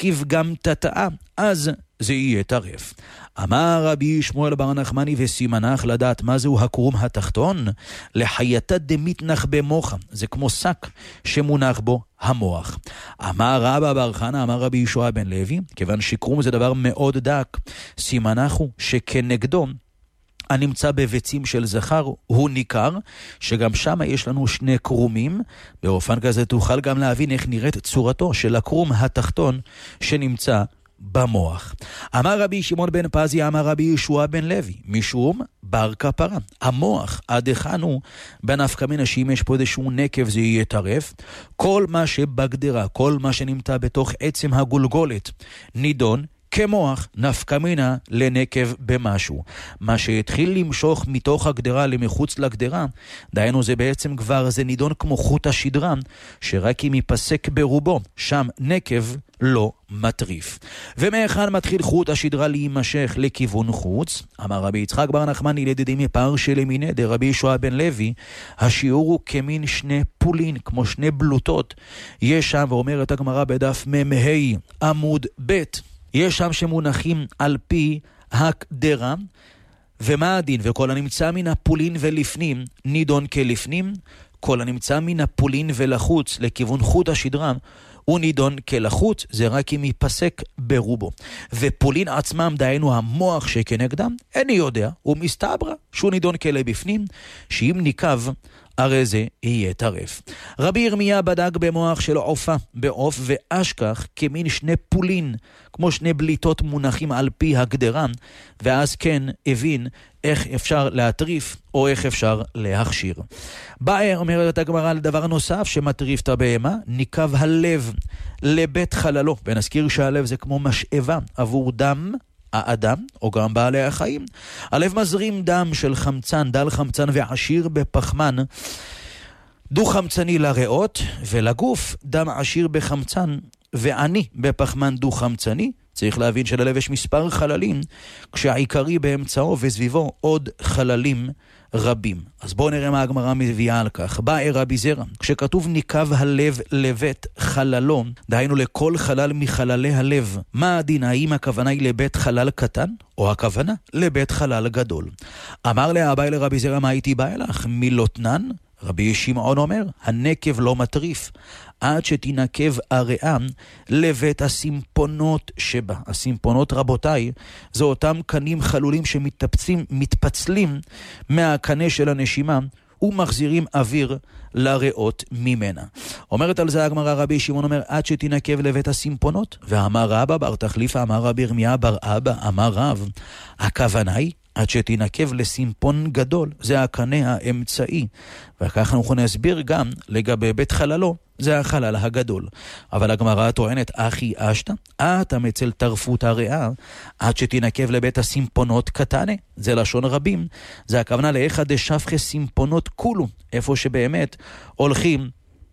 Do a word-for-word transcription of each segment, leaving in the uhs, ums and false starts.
הרכיב גם תתאה, אז זה יהיה טרף. אמר רבי שמואל בר נחמני וסימנך לדעת מה זהו הקרום התחתון, לחייתה דמיתנח במוחה, זה כמו שק שמונח בו המוח. אמר רבא בר חנא, אמר רבי ישוע בן לוי, כיוון שקרום זה דבר מאוד דק, סימנך הוא שכנגדו הנמצא בביצים של זכר הוא ניכר, שגם שם יש לנו שני קרומים, באופן כזה תוכל גם להבין איך נראית צורתו של הקרום התחתון שנמצא במוח. אמר רבי שמעון בן פזי, אמר רבי ישוע בן לוי, משום בר כפרה. המוח, עד הכנו, בנפקא מינה שאם יש פה איזשהו נקב זה יהיה טרף, כל מה שבגדרה, כל מה שנמצא בתוך עצם הגולגולת, נידון כמוח, נפקא מינה לנקב במשהו. מה שהתחיל למשוך מתוך הגדרה למחוץ לגדרה, דהיינו זה בעצם כבר, זה נידון כמו חוט השדרה, שרק אם ייפסק ברובו, שם נקב לא מטריף. ומאחד מתחיל חוט השדרה להימשך לכיוון חוץ, אמר רבי יצחק בר נחמני לדידי מפר שלמיני דרבי ישוע בן לוי, השיעור הוא כמין שני פולין, כמו שני בלוטות. יש שם, ואומרת הגמרא בדף ממהי עמוד ב', יש שם שמונחים על פי הקדרה, ומה הדין? וכל הנמצא מן הפולין ולפנים נידון כלפנים, כל הנמצא מן הפולין ולחוץ לכיוון חוט השדרה הוא נידון כלחוץ, זה רק אם ייפסק ברובו. ופולין עצמם, דהיינו המוח שכנגדם, איני יודע, הוא מסתברא שהוא נידון כלה בפנים, שאם ניקב הרי זה יהיה טרף. רבי ירמיה בדק במוח של עופה, בעוף ואשכח, כמין שני פולין, כמו שני בליטות מונחים על פי הגדרה, ואז כן הבין איך אפשר להטריף, או איך אפשר להכשיר. באה אומרת הגמרא על דבר נוסף שמטריף את הבהמה, ניקב הלב לבית חללו, ונזכיר שהלב זה כמו משאבה עבור דם, האדם, או גם בעלי החיים. הלב מזרים דם של חמצן, דל חמצן ועשיר בפחמן, דו חמצני לריאות, ולגוף דם עשיר בחמצן ועני בפחמן דו חמצני. צריך להבין שללב יש מספר חללים, כשהעיקרי באמצעו וסביבו עוד חללים רבים. אז בואו נראה מה הגמרא מביאה על כך. בא רבי זרע, כשכתוב ניקב הלב לבית חללו, דהיינו לכל חלל מחללי הלב, מה הדין? האם הכוונה היא לבית חלל קטן, או הכוונה לבית חלל גדול? אמר לאביי לרבי זרע, מה הייתי בא אלך? מילותנן? רבי שמעון אומר, הנקב לא מטריף, עד שתנקב הריאה לבית הסימפונות שבה. הסימפונות, רבותיי, זה אותם קנים חלולים שמתפצלים, מתפצלים מהקנה של הנשימה, ומחזירים אוויר לריאות ממנה. אומרת על זה הגמרא, רבי שמעון אומר, עד שתנקב לבית הסימפונות, ואמר רבא בר תחליפה, אמר רבי ירמיה בר אבא, אמר רב, הכוונה היא, עד שתנקב לסימפון גדול, זה הקנה האמצעי. וכך אנחנו נסביר גם לגבי בית חללו, זה החלל הגדול. אבל הגמרא טוענת, אחי אשתא, אתה מצל טרפות הריאה, עד שתנקב לבית הסימפונות קטנה. זה לשון רבים. זה הכוונה לאחד דשפחה סימפונות כולו, איפה שבאמת הולכים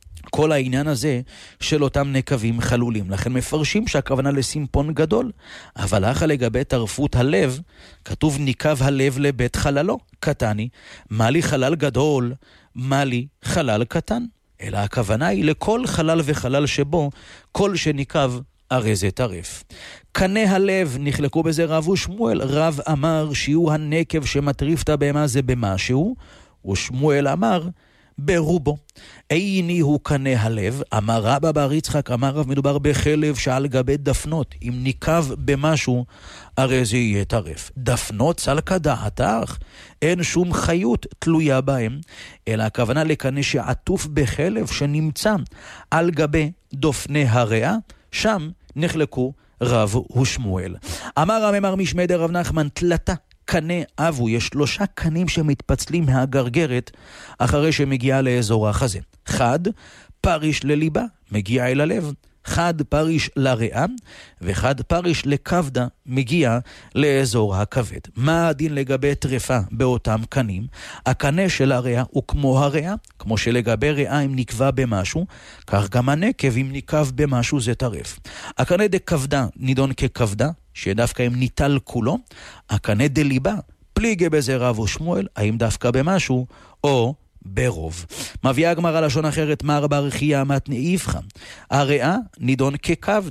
כל העניין הזה של אותם נקבים חלולים. לכן מפרשים שהכוונה לסימפון גדול, אבל אחר לגבי טרפות הלב, כתוב ניקב הלב לבית חללו, קטני, מה לי חלל גדול, מה לי חלל קטן. אלא הכוונה היא לכל חלל וחלל שבו כל שניקב הרי זה טרף. קנה הלב, נחלקו בזה רב ושמואל. רב אמר שיהוא הנקב שמטריף את הבהמה זה במשהו, ושמואל אמר ברובו. איני הוא קנה הלב, אמר רבא בר יצחק, אמר רב מדובר בחלב שעל גבי דפנות, אם ניקב במשהו הרי זה יהיה טרף. דפנות סלקא דעתך, אין שום חיות תלויה בהם, אלא הכוונה לקנה שעטוף בחלב שנמצא על גבי דופני הריאה, שם נחלקו רב ושמואל. אמר הממר משמי דרב נחמן, תלתה קנה אבו, יש שלושה קנים שמתפצלים מהגרגרת אחרי שמגיעה לאזור החזה. חד, פריש לליבה, מגיע אל הלב. חד פריש לריאה, וחד פריש לכבדה, מגיע לאזור הכבד. מה הדין לגבי טרפה באותם קנים? הקנה של הריאה הוא כמו הריאה, כמו שלגבי ריאה אם נקבע במשהו, כך גם הנקב אם נקב במשהו זה טרף. הקנה דכבדה נידון ככבדה, שדווקא אם ניטל כולו, הקנה דליבה, פליגה בזה רב ושמואל, האם דווקא במשהו או ברוב. מביאה הגמרא לשון אחרת, מר בר חייא מתנאיפך, הריאה נידון ככבדה,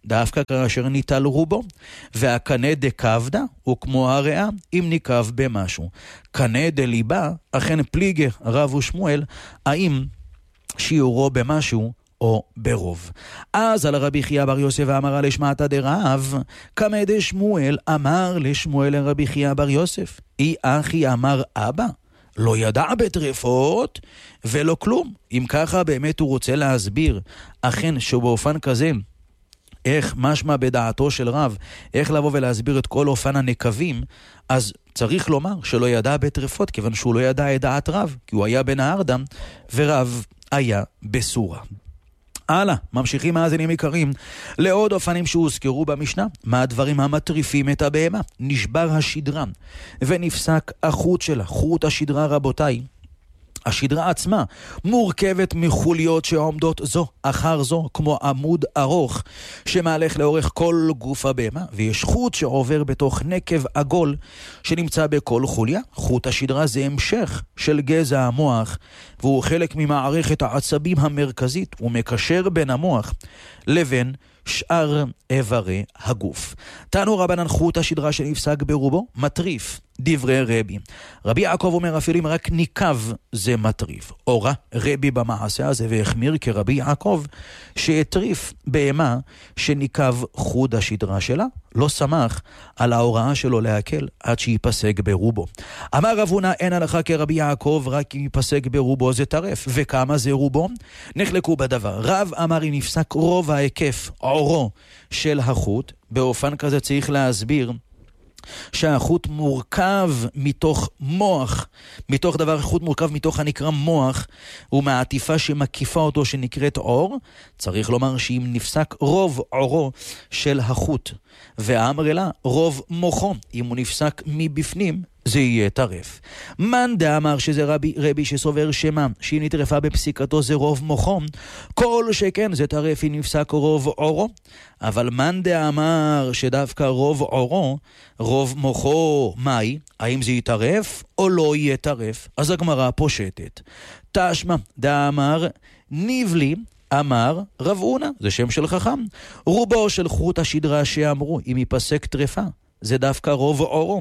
דווקא כאשר ניטל רובו, והקנה דקבדה הוא כמו הריאה אם ניקב במשהו. קנה דליבה, אכן פליגה רב ושמואל, האם שיעורו במשהו או ברוב. אז על רבי חייא בר יוסף ואמר לשמעתא דרב, קמא דשמואל אמר לשמואל לרבי חייא בר יוסף, אי אחי אמר אבא, לא ידע בטרפות ולא כלום. אם ככה באמת הוא רוצה להסביר, אכן שבאופן כזה, איך משמע בדעתו של רב, איך לבוא ולהסביר את כל אופן הנקבים, אז צריך לומר שלא ידע בטרפות, כיוון שהוא לא ידע את דעת רב, כי הוא היה בן הארדם, ורב היה בסורה. הלאה, ממשיכים מאזינים יקרים לעוד אופנים שהוזכרו במשנה. מה הדברים המטריפים את הבהמה? נשבר השדרה ונפסק החוט שלה. חוט השדרה, רבותיי, השדרה עצמה מורכבת מחוליות שעומדות זו אחר זו כמו עמוד ארוך שמהלך לאורך כל גוף הבהמה, ויש חוט שעובר בתוך נקב עגול שנמצא בכל חוליה. חוט השדרה זה המשך של גזע המוח, והוא חלק ממערכת העצבים המרכזית, הוא מקשר בין המוח לבין שאר איברי הגוף. תנו רבנן, חוט השדרה שנפסק ברובו מטריף. דברי רבי, רבי יעקב אומר אפילו אם רק ניקב זה מטריף. אורה רבי במעשה הזה והחמיר כרבי יעקב שהטריף בהמה שניקב חוט השדרה שלה, לא שמח על ההוראה שלו להקל עד שיפסק ברובו. אמר רב הונא, אין הלכה כרבי יעקב, רק אם יפסק ברובו זה טרף. וכמה זה רובו? נחלקו בדבר. רב אמר אם נפסק רוב ההיקף עורו של החוט, באופן כזה צריך להסביר שהחוט מורכב מתוך מוח, מתוך דבר, חוט מורכב מתוך הנקרא מוח, ומעטיפה שמקיפה אותו שנקראת עור. צריך לומר שאם נפסק רוב עורו של החוט, ואמר לה רוב מוחו, אם הוא נפסק מבפנים, זה יהיה טרף. מאן דאמר שזה רבי, רבי שסובר שמה, שאם נטרפה בפסיקתו זה רוב מוחו, כל שכן זה טרף אם נפסק רוב עורו. אבל מאן דאמר שדווקא רוב עורו, רוב מוחו, מהי? האם זה יטרף או לא יהיה טרף? אז הגמרא פושטת. תשמע, דאמר ניבלי, אמר רב הונא, זה שם של חכם, רובו של חוט השדרה שאמרו אם ייפסק טרפה זה דווקא רוב עורו,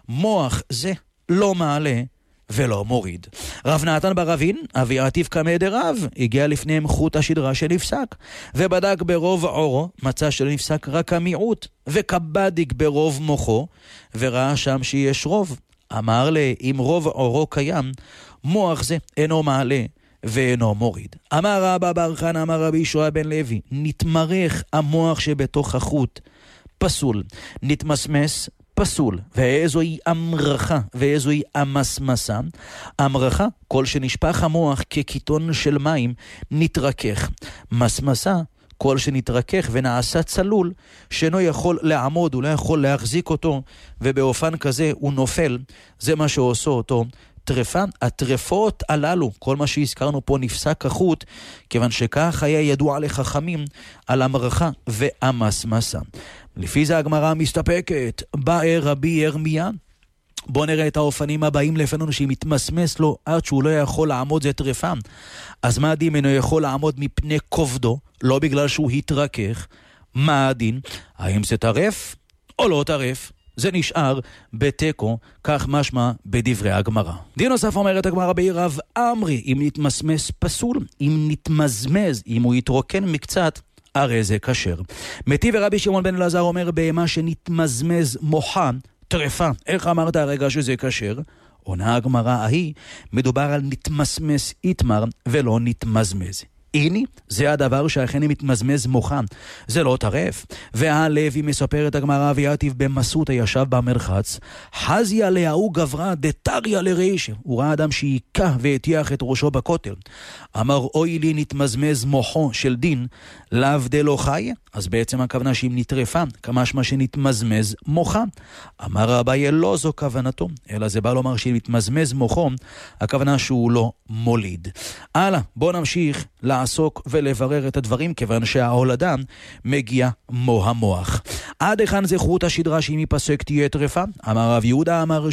מוח זה לא מעלה ולא מוריד. רב נתן בר אבין, אבי עטיף קמא דרב, הגיע לפניהם חוט השדרה שנפסק, ובדק ברוב עורו, מצא שנפסק רק המיעוט, וקבדיק ברוב מוחו, וראה שם שיש רוב. אמר לה, אם רוב עורו קיים, מוח זה אינו מעלה ואינו מוריד. אמר רבא בר חנא, אמר רבי ישועה בן לוי, נתמרך המוח שבתוך החוט, פסול, נתמסמס, פסול. ואיזוהי המרחה ואיזוהי המסמסה? המרחה, כל שנשפך המוח כקיתון של מים, נתרכך. מסמסה, כל שנתרכך ונעשה צלול, שאינו יכול לעמוד, הוא לא יכול להחזיק אותו, ובאופן כזה הוא נופל. זה מה שעושה אותו טרפה. הטרפות הללו, כל מה שהזכרנו פה נפסק החוט, כיוון שכך היה ידוע לחכמים על המרחה והמסמסה. לפי זה הגמרא מסתפקת, בא רבי ירמיה, בוא נראה את האופנים הבאים לפנינו, שאם מתמסמס לו עד שהוא לא יכול לעמוד זה טרפה. אז מה הדין אינו יכול לעמוד מפני כובדו, לא בגלל שהוא התרכך? מה הדין? האם זה טרף או לא טרף? זה נשאר בתיקו, כך משמע בדברי הגמרא. דין נוסף אומרת הגמרא בעירב אמרי, אם נתמסמס פסול, אם נתמזמז, אם הוא יתרוקן מקצת, הרי זה כשר. מתי ורבי שמעון בן אלעזר אומר בהמה שנתמזמז מוחה, טרפה. איך אמרת הרגע שזה כשר? עונה הגמרא ההיא, מדובר על נתמסמס איתמר ולא נתמזמז. הנה, זה הדבר שאכן מתמזמז מוחם, זה לא טרף. והלוי מספר את הגמרא, ויעטיב במסות הישב במרחץ, חזיה להוא גברה דתריה לרישה, הוא ראה אדם שיקה והטיח את ראשו בכותל. אמר אוי לי נתמזמז מוחו של דין, לאו דלא חי. אז בעצם הכוונה שאם נטרפה, כמשמע שנתמזמז מוחה. אמר אביי לא זו כוונתו, אלא זה בא לומר שאם נתמזמז מוחו, הכוונה שהוא לא מוליד. הלאה, בוא נמשיך לעסוק ולברר את הדברים, כיוון שההולדה מגיע מו המוח. עד היכן זה חוט השדרה שאם ייפסק תהיה טרפה? אמר רב יהודה, אמר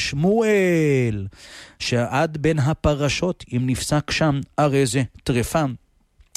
שמואל, שעד בין הפרשות אם נפסק שם הרי זה טרפה.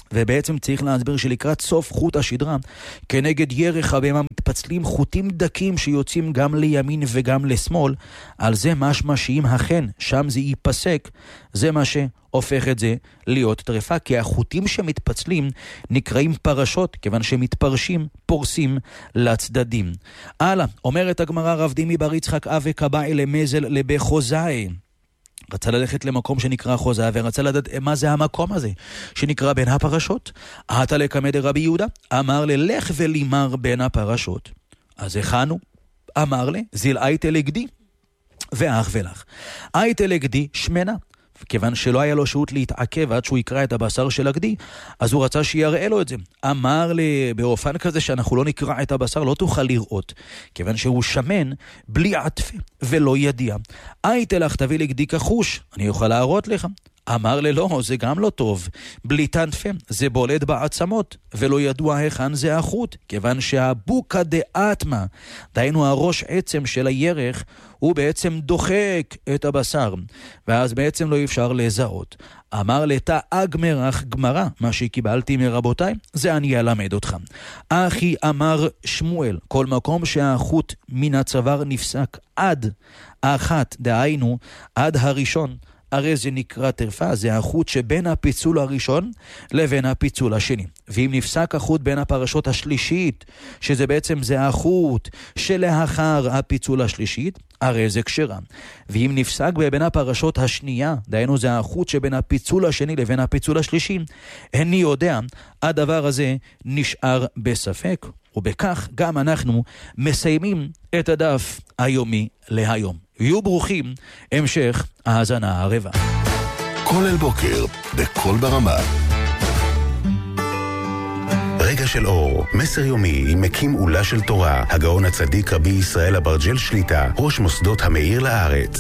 ובעצם צריך להסביר שלקראת סוף חוט השדרה, כנגד ירך הבהמה מתפצלים חוטים דקים שיוצאים גם לימין וגם לשמאל, על זה משמע שאם אכן שם זה ייפסק, זה מה שהופך את זה להיות טרפה, כי החוטים שמתפצלים נקראים פרשות, כיוון שמתפרשים, פורסים לצדדים. הלאה, אומרת הגמרא, רב דימי בר יצחק אבי קבאי למזל לבחוזאי. רצה ללכת למקום שנקרא חוזה, ורצה לדעת מה זה המקום הזה, שנקרא בין הפרשות. עתה לקמא דרבי יהודה, אמר ללך ולימר בין הפרשות. אז הכנו, אמר לי, זיל אייטה לגדי, ואח ולך. אייטה לגדי שמנה. כיוון שלא היה לו שהות להתעכב עד שהוא יקרא את הבשר של הגדי, אז הוא רצה שיראה לו את זה. אמר לי, באופן כזה שאנחנו לא נקרא את הבשר, לא תוכל לראות, כיוון שהוא שמן בלי עטפה ולא ידיע. היית לך תביא לגדי כחוש, אני אוכל להראות לך. אמר לי, לא, זה גם לא טוב. בלי תנפה, זה בולט בעצמות, ולא ידוע היכן זה החוט, כיוון שהבוקה דאטמה, דהיינו הראש עצם של הירך, הוא בעצם דוחק את הבשר, ואז בעצם לא אפשר לזהות. אמר לתה אגמרח גמרא, מה שקיבלתי מרבותיי, זה אני אלמד אותך. אחי אמר שמואל, כל מקום שהחוט מן הצוואר נפסק עד אחת, דהיינו עד הראשון, הרי זה נקרא טרפה, זה החוט שבין הפיצול הראשון לבין הפיצול השני. ואם נפסק החוט בין הפרשות השלישית, שזה בעצם זה החוט שלאחר הפיצול השלישית, הרי זה כשרה. ואם נפסק בין הפרשות השנייה, דהיינו זה החוט שבין הפיצול השני לבין הפיצול השלישי, איני יודע, הדבר הזה נשאר בספק. ובכך גם אנחנו מסיימים את הדף היומי להיום. יהיו ברוכים, המשך ההאזנה הרבה. כל אל בוקר, בכל ברמה. רגע של אור, מסר יומי עם מקים עולה של תורה, הגאון הצדיק רבי ישראל אברג'ל שליטה, ראש מוסדות המאיר לארץ.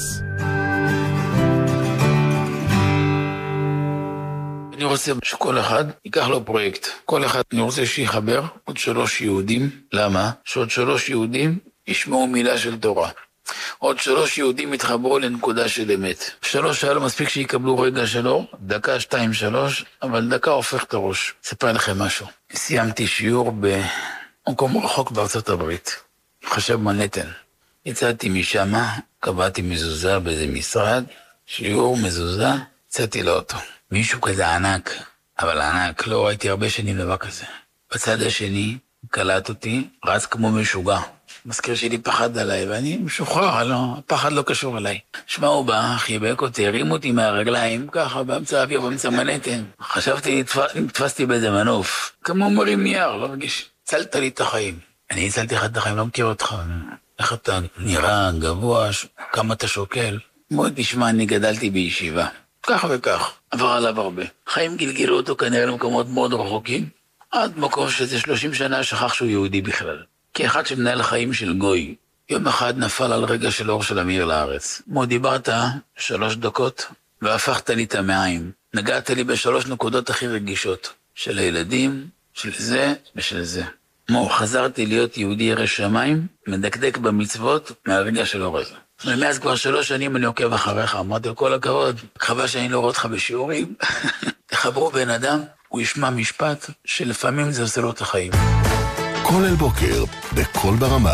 אני רוצה שכל אחד ייקח לו פרויקט. כל אחד אני רוצה שיחבר עוד שלוש יהודים. למה? שעוד שלוש יהודים ישמעו מילה של תורה. עוד שלוש יהודים יתחברו לנקודה של אמת. שלוש היה לו מספיק שיקבלו רגע של אור, דקה, שתיים, שלוש, אבל דקה הופך את הראש. ספר לכם משהו. סיימתי שיעור במקום רחוק בארצות הברית. חשב מנהטן. יצאתי משם, קבעתי מזוזה באיזה משרד, שיעור מזוזה, יצאתי לאוטו. מישהו כזה ענק, אבל ענק, לא ראיתי הרבה שנים דבר כזה. בצד השני, קלט אותי, רץ כמו משוגע. מזכיר שלי פחד עליי, ואני משוחרר, לא, הפחד לא קשור אליי. שמע, הוא בא, חיבק אותי, הרים אותי מהרגליים, ככה, באמצע האוויר, באמצע מנהטן. חשבתי, נתפסתי באיזה מנוף. כמו מרים נייר, לא מרגיש. הצלת לי את החיים. אני הצלתי לך את החיים, לא מכיר אותך. איך אתה נראה, גבוה, כמה אתה שוקל. מאוד תשמע, אני גדלתי בישיבה. כך וכך, עבר עליו הרבה. חיים גלגלו אותו כנראה למקומות מאוד רחוקים, עד מקום שזה שלושים שנה שכח שהוא יהודי בכלל. כאחד שמנהל חיים של גוי, יום אחד נפל על רגע של אור של המאיר לארץ. מו דיברת שלוש דקות, והפכת לי את המעיים. נגעת לי בשלוש נקודות הכי רגישות, של הילדים, של זה ושל זה. מו, חזרתי להיות יהודי ירא שמיים, מדקדק במצוות מהרגע של אור הזה. ומאז כבר שלוש שנים אני עוקב אחריך, אמרתי לו כל הכבוד, חבל שאני לא רואה אותך בשיעורים. תחברו בן אדם, הוא ישמע משפט שלפעמים זה עושה לו את החיים. כל אל בוקר, בכל ברמה.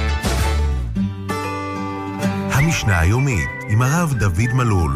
המשנה היומית עם הרב דוד מלול.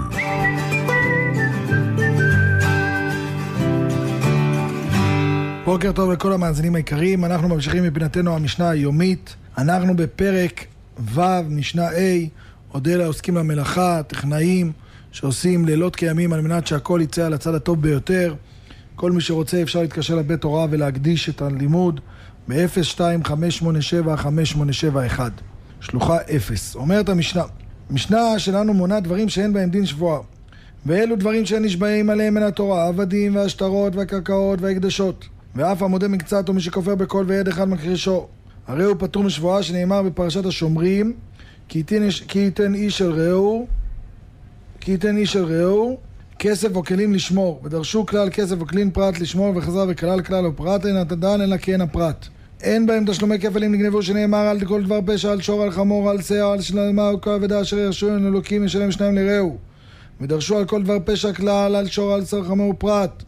בוקר טוב לכל המאזינים העיקריים, אנחנו ממשיכים מפינתנו המשנה היומית. אנחנו בפרק ו' משנה A, עוד אלה העוסקים למלאכה, טכנאים שעושים לילות כימים על מנת שהכל יצא על הצד הטוב ביותר. כל מי שרוצה אפשר להתקשר לבית הוראה ולהקדיש את הלימוד ב-אפס שתיים חמש שמונה שבע חמש שמונה שבע אחת, שלוחה אפס. אומרת המשנה, המשנה שלנו מונה דברים שאין בהם דין שבועה, ואלו דברים שנשבעים עליהם מן התורה, עבדים והשטרות והקרקעות והקדשות, ואף המודה מקצת או מי שכופר בכל ויד אחד מקרישו, הרי הוא פטור משבועה, שנאמר בפרשת השומרים, כי ייתן, כי ייתן איש אל רעהו, כי ייתן איש אל רעהו, כסף או כלים לשמור, ודרשו כלל כסף או כלין פרט לשמור, וחזר וכלל כלל או פרט, אין התדן אלא כי אין הפרט. אין בהם תשלומי כפלים נגנבו, שנאמר על כל דבר פשע, על שור, על חמור, על שיער, על שלמה או כל עבדה אשר ירשו אין אלוקים ישלם שניים לרעהו. ודרשו על כל דבר פשע כלל, על שור, על שר, חמור פרט.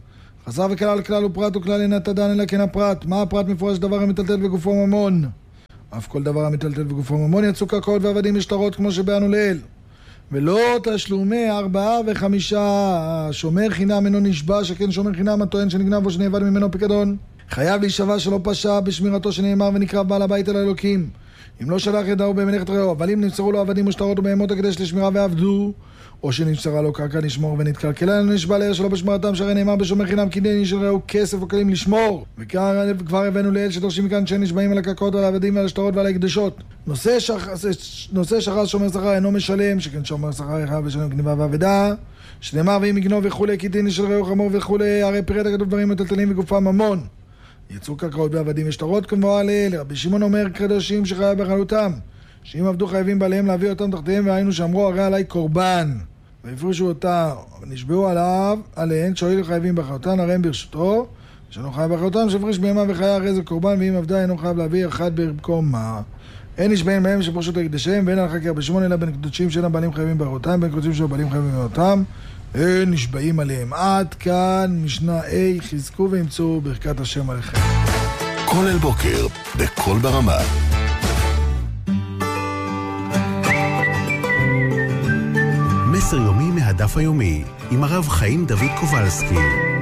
חסר וכלל כלל ופרט וכלל אינה תדן אלא כן הפרט. מה הפרט? מפורש דבר המטלטל בגופו ממון. אף כל דבר המטלטל בגופו ממון יצאו קרקעות ועבדים ושטרות כמו שבאנו לאל. ולא תשלומי ארבעה וחמישה. שומר חינם אינו נשבע, שכן שומר חינם הטוען שנגנב או שנאבד ממנו פיקדון. חייב להישבע שלא פשע בשמירתו שנאמר ונקרב בעל הבית אל האלוקים. אם לא שלח ידהו במלאכת רעהו, אבל אם נמסרו לו עבדים ושטרות ובהמות הקדש לשמירה ועבדו, או שנמסרה לו קרקע נשמור ונתקלקל, לנו נשבע לאל שלא בשמרתם, שהרי נאמר בשומר חינם קניין של רעהו כסף או כלים לשמור. וכבר הבאנו לאל שדורשים מכאן שאין נשבעים על הקרקעות ועל העבדים ועל השטרות ועל ההקדשות. נושא שחר שומר שכר אינו משלם, שכן שומר שכר יחייב לשלם גניבה ועבדה, שנאמר ואם יגנוב וכולי קניין של רעהו חמור וכולי, הרי פירט הכתוב דברים מטלטלים וגופם ממון. יצאו קרקעות ועבדים ושטרות כמו הלל. רבי שמעון אומר קדושים שחייב בחלותם, שאם עבדו חייבים בעליהם להביא אותם תחתיהם, והיינו שאמרו הרי עליי קורבן והפרישו אותה ונשבעו עליו עליהן שהועילו חייבים בחלותם, הרי הם ברשותו שאינו חייב בחלותם, שפריש בהמה וחיה הרי זה קורבן, ואם עבדה אינו חייב להביא אחד במקומה. אין נשבעים בהם שפרשו את הקדשיהם, ואין הלכה כרבי שמעון אלא בין קדושים שאין הבעלים חייבים בחלותם, בין קדושים שהבעלים חייבים בחלותם אין נשבעים עליהם. עד כאן משנה A. חזקו ואמצו ברכת השם עליכם. כל אל בוקר בכל ברמה. מסר יומי מהדף היומי עם הרב חיים דוד קובלסקי.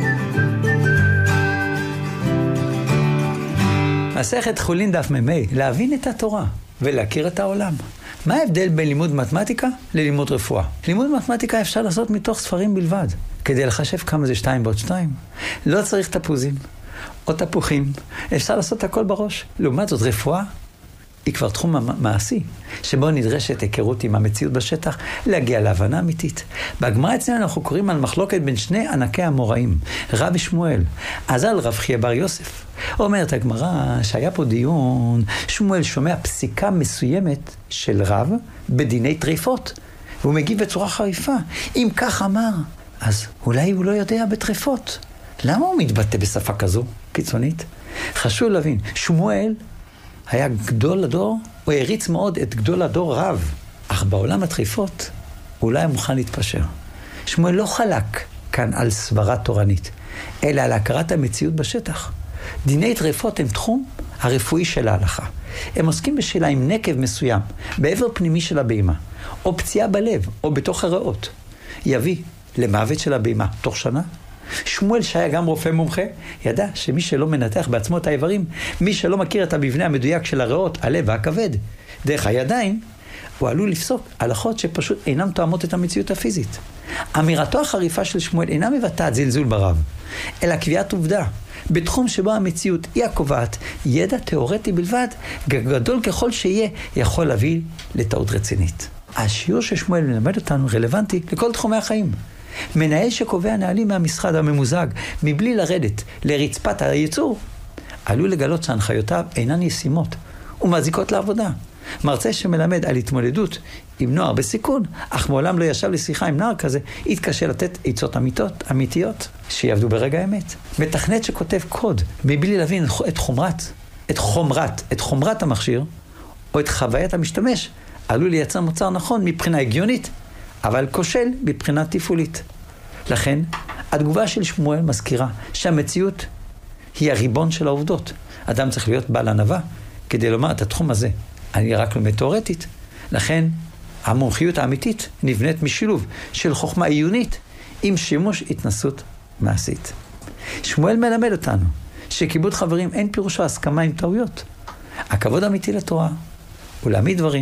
מסכת חולין דף ממי, להבין את התורה ולהכיר את העולם. מה ההבדל בין לימוד מתמטיקה ללימוד רפואה? לימוד מתמטיקה אפשר לעשות מתוך ספרים בלבד, כדי לחשב כמה זה שתיים ועוד שתיים. לא צריך תפוזים או תפוחים, אפשר לעשות הכל בראש. לעומת זאת רפואה היא כבר תחום מעשי, שבו נדרשת היכרות עם המציאות בשטח, להגיע להבנה אמיתית. בגמרא אצלנו אנחנו קוראים על מחלוקת בין שני ענקי המוראים, רב ושמואל. אזל רב חייא בר יוסף. אומרת הגמרא שהיה פה דיון, שמואל שומע פסיקה מסוימת של רב בדיני טריפות, והוא מגיב בצורה חריפה. אם כך אמר, אז אולי הוא לא יודע בטריפות. למה הוא מתבטא בשפה כזו קיצונית? חשוב להבין, שמואל היה גדול הדור, הוא הריץ מאוד את גדול הדור רב, אך בעולם הטריפות אולי הוא מוכן להתפשר. שמואל לא חלק כאן על סברה תורנית, אלא על הכרת המציאות בשטח. דיני טריפות הם תחום הרפואי של ההלכה. הם עוסקים בשאלה עם נקב מסוים, בעבר פנימי של הבהמה, או פציעה בלב, או בתוך הריאות, יביא למוות של הבהמה תוך שנה. שמואל שהיה גם רופא מומחה, ידע שמי שלא מנתח בעצמו את האיברים, מי שלא מכיר את המבנה המדויק של הריאות, הלב והכבד, דרך הידיים, הוא עלול לפסוק הלכות שפשוט אינם תואמות את המציאות הפיזית. אמירתו החריפה של שמואל אינה מבטאת זלזול ברב, אלא קביעת עובדה, בתחום שבו המציאות היא הקובעת, ידע תיאורטי בלבד, גדול ככל שיהיה, יכול להביא לטעות רצינית. השיעור ששמואל מלמד אותנו רלוונטי לכל תחומי החיים. מנהל שקובע נהלים מהמשרד הממוזג, מבלי לרדת לרצפת הייצור, עלול לגלות שהנחיותיו אינן ישימות ומזיקות לעבודה. מרצה שמלמד על התמודדות עם נוער בסיכון, אך מעולם לא ישב לשיחה עם נער כזה, יתקשה לתת עצות אמיתות, אמיתיות, שיעבדו ברגע האמת. מתכנת שכותב קוד, מבלי להבין את חומרת, את חומרת, את חומרת המכשיר, או את חוויית המשתמש, עלול לייצר מוצר נכון מבחינה הגיונית, אבל כושל מבחינה תפעולית. לכן, התגובה של שמואל מזכירה שהמציאות היא הריבון של העובדות. אדם צריך להיות בעל ענווה כדי לומר את התחום הזה. אני רק לומד תיאורטית. לכן, המומחיות האמיתית נבנית משילוב של חוכמה עיונית עם שימוש התנסות מעשית. שמואל מלמד אותנו שכיבוד חברים אין פירושו הסכמה עם טעויות. הכבוד האמיתי לתורה הוא להעמיד דברים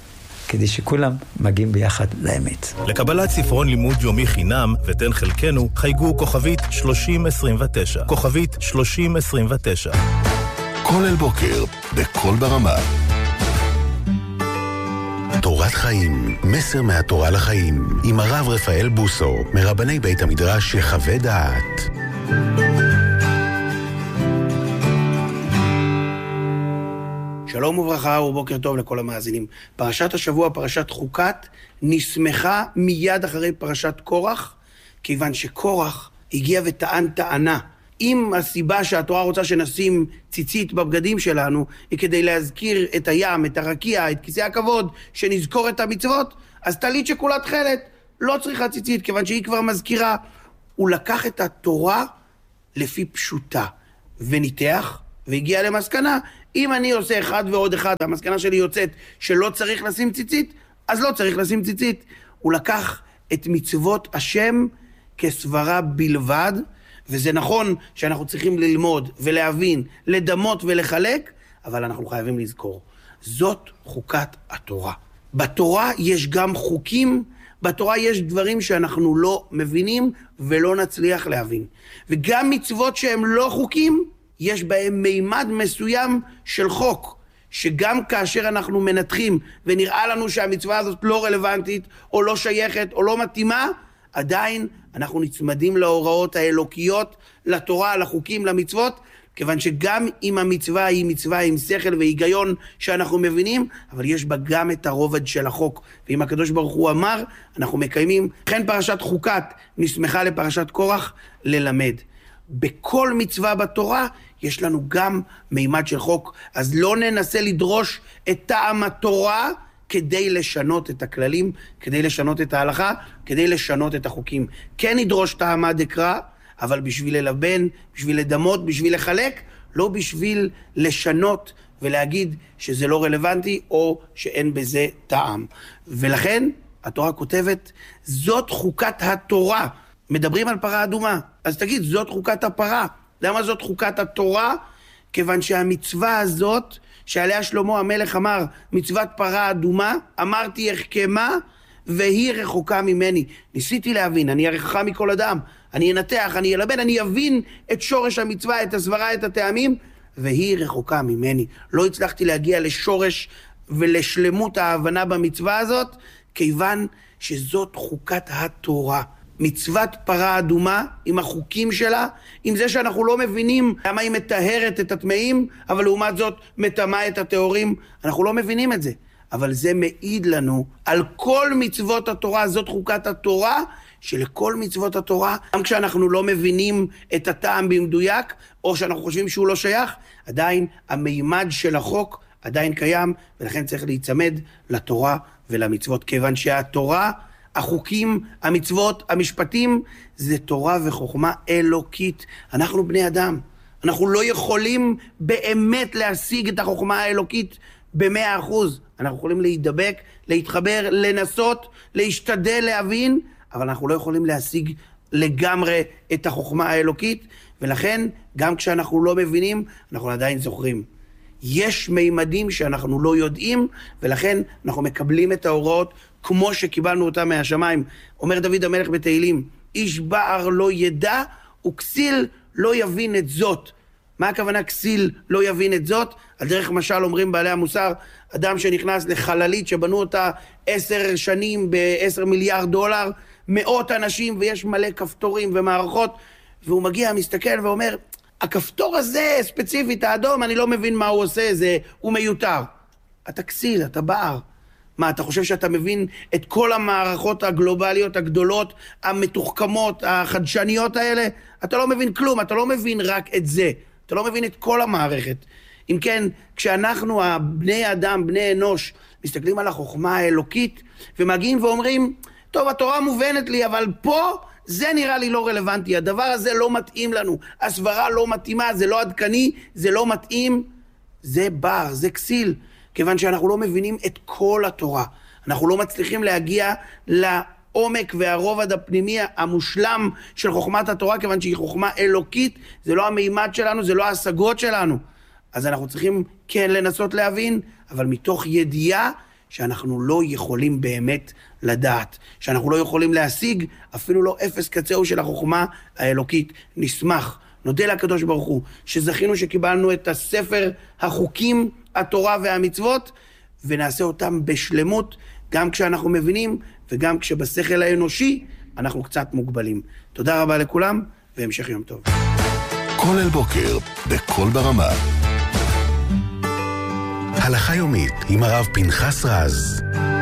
כדי שכולם מגיעים ביחד לאמת. לקבלת ספרון לימוד יומי חינם ותן חלקנו, חייגו כוכבית שלושים עשרים ותשע. כוכבית שלושים עשרים ותשע. כל אל בוקר בכל ברמה. תורת חיים, מסר מהתורה לחיים, עם הרב רפאל בוסו, מרבני בית המדרש יחווה דעת. שלום וברכה ובוקר טוב לכל המאזינים. פרשת השבוע, פרשת חוקת, נסמכה מיד אחרי פרשת קורח, כיוון שקורח הגיע וטען טענה. אם הסיבה שהתורה רוצה שנשים ציצית בבגדים שלנו, היא כדי להזכיר את הים, את הרקיע, את כיסא הכבוד, שנזכור את המצוות, אז טלית שכולה תכלת, לא צריכה ציצית, כיוון שהיא כבר מזכירה. הוא לקח את התורה לפי פשוטה, וניתח, והגיע למסקנה, אם אני עושה אחד ועוד אחד, המסקנה שלי יוצאת שלא צריך לשים ציצית, אז לא צריך לשים ציצית. הוא לקח את מצוות השם כסברה בלבד, וזה נכון שאנחנו צריכים ללמוד ולהבין, לדמות ולחלק, אבל אנחנו חייבים לזכור. זאת חוקת התורה. בתורה יש גם חוקים, בתורה יש דברים שאנחנו לא מבינים ולא נצליח להבין. וגם מצוות שהם לא חוקים, יש בהם מימד מסוים של חוק, שגם כאשר אנחנו מנתחים ונראה לנו שהמצווה הזאת לא רלוונטית, או לא שייכת, או לא מתאימה, עדיין אנחנו נצמדים להוראות האלוקיות, לתורה, לחוקים, למצוות, כיוון שגם אם המצווה היא מצווה עם שכל והיגיון שאנחנו מבינים, אבל יש בה גם את הרובד של החוק. ואם הקדוש ברוך הוא אמר, אנחנו מקיימים. לכן פרשת חוקת נסמכה לפרשת קורח ללמד. בכל מצווה בתורה יש לנו גם מימד של חוק, אז לא ננסה לדרוש את טעם התורה כדי לשנות את הכללים, כדי לשנות את ההלכה, כדי לשנות את החוקים. כן נדרוש טעמה דקרא, אבל בשביל ללבן, בשביל לדמות, בשביל לחלק, לא בשביל לשנות ולהגיד שזה לא רלוונטי או שאין בזה טעם. ולכן התורה כותבת, זאת חוקת התורה. מדברים על פרה אדומה, אז תגיד, זאת חוקת הפרה. למה זאת חוקת התורה? כיוון שהמצווה הזאת, שעליה שלמה המלך אמר, מצוות פרה אדומה, אמרתי החכמה, והיא רחוקה ממני. ניסיתי להבין, אני הרחקה מכל אדם, אני אנתח, אני אלבן, אני אבין את שורש המצווה, את הסברה, את הטעמים, והיא רחוקה ממני. לא הצלחתי להגיע לשורש ולשלמות ההבנה במצווה הזאת, כיוון שזאת חוקת התורה. מצוות פרה אדומה עם החוקים שלה, עם זה שאנחנו לא מבינים למה היא מטהרת את הטמאים, אבל לעומת זאת מטמאה את הטהורים, אנחנו לא מבינים את זה. אבל זה מעיד לנו על כל מצוות התורה, זאת חוקת התורה, שלכל מצוות התורה, גם כשאנחנו לא מבינים את הטעם במדויק, או שאנחנו חושבים שהוא לא שייך, עדיין המימד של החוק עדיין קיים, ולכן צריך להיצמד לתורה ולמצוות, כיוון שהתורה, החוקים, המצוות, המשפטים, זה תורה וחוכמה אלוקית. אנחנו בני אדם, אנחנו לא יכולים באמת להשיג את החוכמה האלוקית במאה אחוז. אנחנו יכולים להידבק, להתחבר, לנסות, להשתדל להבין, אבל אנחנו לא יכולים להשיג לגמרי את החוכמה האלוקית, ולכן גם כשאנחנו לא מבינים, אנחנו עדיין זוכרים. יש מימדים שאנחנו לא יודעים, ולכן אנחנו מקבלים את ההוראות כמו שקיבלנו אותה מהשמיים. אומר דוד המלך בתהילים, איש בער לא ידע, וכסיל לא יבין את זאת. מה הכוונה כסיל לא יבין את זאת? על דרך משל אומרים בעלי המוסר, אדם שנכנס לחללית שבנו אותה עשר שנים בעשר מיליארד דולר, מאות אנשים ויש מלא כפתורים ומערכות, והוא מגיע, מסתכל ואומר, הכפתור הזה ספציפית, האדום, אני לא מבין מה הוא עושה, זה, הוא מיותר. אתה כסיל, אתה בער. מה, אתה חושב שאתה מבין את כל המערכות הגלובליות הגדולות, המתוחכמות, החדשניות האלה? אתה לא מבין כלום, אתה לא מבין רק את זה. אתה לא מבין את כל המערכת. אם כן, כשאנחנו, בני אדם, בני אנוש, מסתכלים על החוכמה האלוקית, ומגיעים ואומרים, טוב, התורה מובנת לי, אבל פה זה נראה לי לא רלוונטי. הדבר הזה לא מתאים לנו. הסברה לא מתאימה, זה לא עדכני, זה לא מתאים. זה בר, זה כסיל. כיוון שאנחנו לא מבינים את כל התורה. אנחנו לא מצליחים להגיע לעומק והרובד הפנימי המושלם של חוכמת התורה, כיוון שהיא חוכמה אלוקית, זה לא המימד שלנו, זה לא ההשגות שלנו. אז אנחנו צריכים כן לנסות להבין, אבל מתוך ידיעה שאנחנו לא יכולים באמת לדעת, שאנחנו לא יכולים להשיג אפילו לא אפס קצהו של החוכמה האלוקית. נשמח, נודה לקדוש ברוך הוא, שזכינו שקיבלנו את הספר החוקים, התורה והמצוות, ונעשה אותם בשלמות, גם כשאנחנו מבינים, וגם כשבשכל האנושי, אנחנו קצת מוגבלים. תודה רבה לכולם, והמשך יום טוב. כל אל בוקר, בכל ברמה. הלכה יומית עם הרב פנחס רז.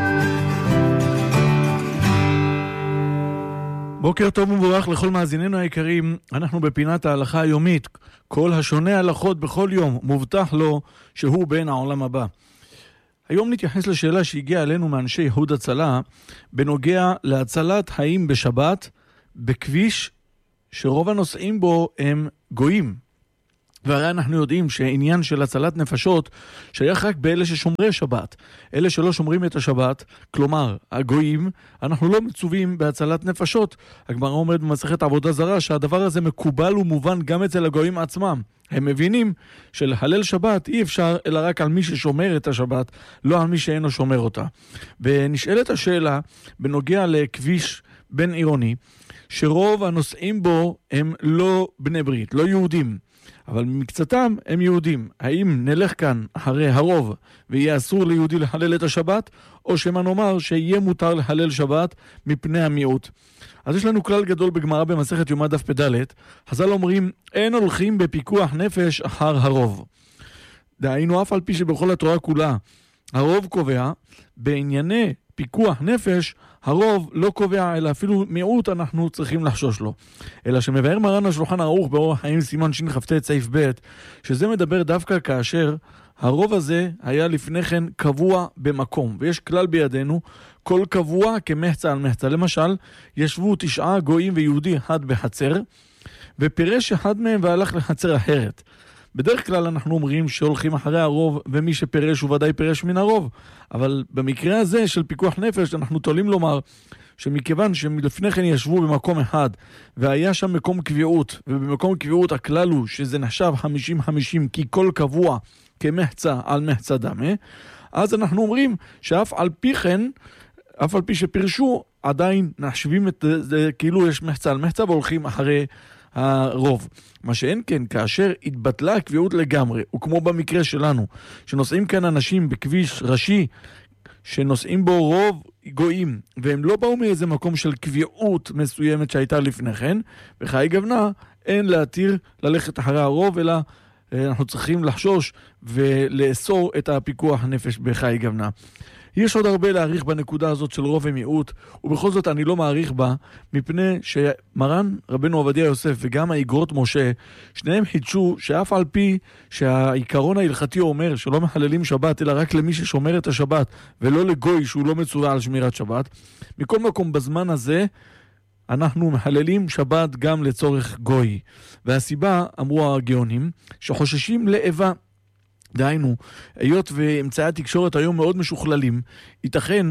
בוקר טוב ומבורך לכל מאזיננו היקרים. אנחנו בפינת ההלכה היומית. כל השונה הלכות בכל יום מובטח לו שהוא בן העולם הבא. היום נתייחס לשאלה שהגיעה אלינו מאנשי יהוד הצלה בנוגע להצלת חיים בשבת בכביש שרוב הנושאים בו הם גויים. והרי אנחנו יודעים שעניין של הצלת נפשות שייך רק באלה ששומרי שבת. אלה שלא שומרים את השבת, כלומר הגויים, אנחנו לא מצווים בהצלת נפשות. הגמרא אומרת במסכת עבודה זרה שהדבר הזה מקובל ומובן גם אצל הגויים עצמם. הם מבינים שלהלל שבת אי אפשר אלא רק על מי ששומר את השבת, לא על מי שאינו שומר אותה. ונשאלת השאלה בנוגע לכביש בין עירוני, שרוב הנוסעים בו הם לא בני ברית, לא יהודים. אבל מקצתם הם יהודים. האם נלך כאן אחרי הרוב ויהיה אסור ליהודי לחלל את השבת, או שמה נאמר שיהיה מותר לחלל שבת מפני המיעוט? אז יש לנו כלל גדול בגמרא במסכת יומא דף פ"ד. חז"ל אומרים, אין הולכים בפיקוח נפש אחר הרוב. דהיינו, אף על פי שבכל התורה כולה הרוב קובע, בענייני פיקוח נפש הרוב לא קובע, אלא אפילו מיעוט אנחנו צריכים לחשוש לו. אלא שמבאר מרן השולחן ערוך באורח חיים סימן שכ"ט סעיף ב', שזה מדבר דווקא כאשר הרוב הזה היה לפני כן קבוע במקום. ויש כלל בידינו, כל קבוע כמחצה על מחצה. למשל, ישבו תשעה גויים ויהודי אחד בחצר, ופירש אחד מהם והלך לחצר אחרת. בדרך כלל אנחנו אומרים שהולכים אחרי הרוב, ומי שפרש הוא ודאי פרש מן הרוב. אבל במקרה הזה של פיקוח נפש, אנחנו תולים לומר שמכיוון שמלפני כן ישבו במקום אחד, והיה שם מקום קביעות, ובמקום קביעות הכלל הוא שזה נחשב חמישים חמישים, כי כל קבוע כמחצה על מחצה דמה, אז אנחנו אומרים שאף על פי כן, אף על פי שפרשו, עדיין נחשבים את זה כאילו יש מחצה על מחצה, והולכים אחרי הרוב. מה שאין כן, כאשר התבטלה הקביעות לגמרי, וכמו במקרה שלנו, שנוסעים כאן אנשים בכביש ראשי, שנוסעים בו רוב גויים, והם לא באו מאיזה מקום של קביעות מסוימת שהייתה לפני כן, בחיי גוונה, אין להתיר ללכת אחרי הרוב, אלא אנחנו צריכים לחשוש ולאסור את הפיקוח נפש בחיי גוונה. יש עוד הרבה להעריך בנקודה הזאת של רוב ומיעוט, ובכל זאת אני לא מעריך בה, מפני שמרן רבנו עובדיה יוסף וגם האיגרות משה, שניהם חידשו שאף על פי שהעיקרון ההלכתי אומר שלא מחללים שבת, אלא רק למי ששומר את השבת, ולא לגוי שהוא לא מצווה על שמירת שבת, מכל מקום בזמן הזה, אנחנו מחללים שבת גם לצורך גוי. והסיבה, אמרו הגאונים, שחוששים לאיבה. דהיינו, היות ואמצעי התקשורת היום מאוד משוכללים, ייתכן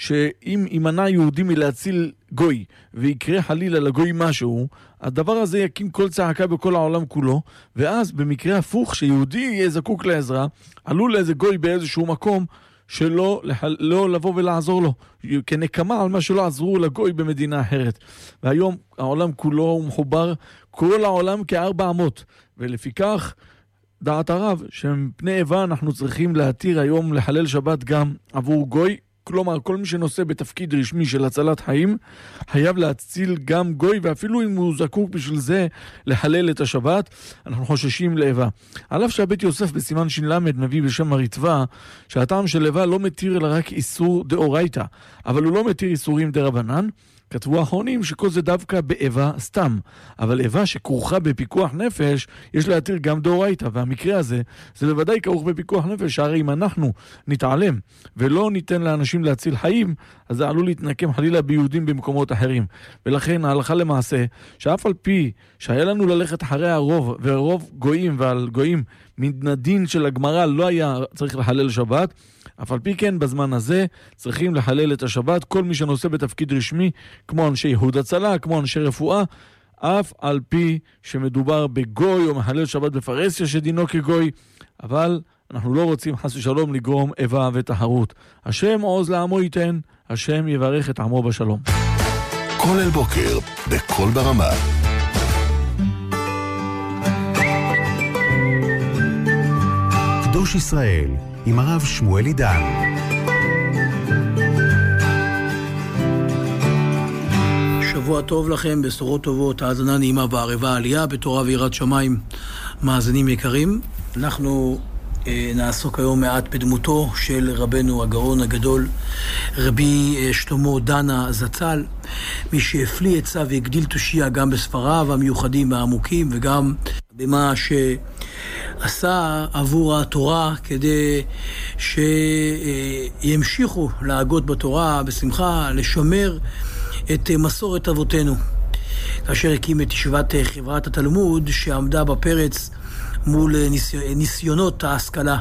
שאם יימנע יהודי מלהציל גוי, ויקרה חלילה לגוי משהו, הדבר הזה יקים כל צעקה בכל העולם כולו, ואז במקרה הפוך שיהודי יהיה זקוק לעזרה, עלול לאיזה גוי באיזשהו מקום, שלא לא לבוא ולעזור לו, כנקמה על מה שלא עזרו לגוי במדינה אחרת. והיום העולם כולו הוא מחובר, כל העולם כארבע אמות, ולפיכך דעת הרב, שמפני איבה אנחנו צריכים להתיר היום לחלל שבת גם עבור גוי, כלומר כל מי שנושא בתפקיד רשמי של הצלת חיים, חייב להציל גם גוי, ואפילו אם הוא זקוק בשביל זה לחלל את השבת, אנחנו חוששים לאיבה. על אף שהבית יוסף בסימן ש"ל מביא בשם הרצווה, שהטעם של איבה לא מתיר אלא רק איסור דאורייתא, אבל הוא לא מתיר איסורים דרבנן, כתבו האחרונים שכל זה דווקא באיבה סתם, אבל איבה שכרוכה בפיקוח נפש, יש להתיר גם דאורייתא, והמקרה הזה, זה בוודאי כרוך בפיקוח נפש, שהרי אם אנחנו נתעלם ולא ניתן לאנשים להציל חיים, אז זה עלול להתנקם חלילה ביהודים במקומות אחרים. ולכן ההלכה למעשה, שאף על פי שהיה לנו ללכת אחרי הרוב, והרוב גויים ועל גויים מן הדין של הגמרא לא היה צריך לחלל שבת, אף על פי כן בזמן הזה צריכים לחלל את השבת כל מי שנושא בתפקיד רשמי, כמו אנשי יהוד הצלה, כמו אנשי רפואה, אף על פי שמדובר בגוי או מחלל שבת בפרהסיה שדינו כגוי, אבל אנחנו לא רוצים חס ושלום לגרום איבה ותחרות. השם עוז לעמו ייתן, השם יברך את עמו בשלום. כל אל בוקר, בכל ברמה. קדוש ישראל עם הרב שמואל עידן. שבוע טוב לכם, בשורות טובות, האזנה נעימה וערבה עלייה, בתורה ויראת שמיים, מאזינים יקרים. אנחנו אה, נעסוק היום מעט בדמותו של רבנו הגאון הגדול, רבי אה, שלמה דנה זצ"ל, מי שהפליא עצה והגדיל תושייה גם בספריו המיוחדים והעמוקים, וגם במה ש... עשה עבור התורה כדי שימשיכו להגות בתורה בשמחה, לשמר את מסורת אבותינו. כאשר הקים את ישיבת חברת התלמוד שעמדה בפרץ מול ניסיונות ההשכלה.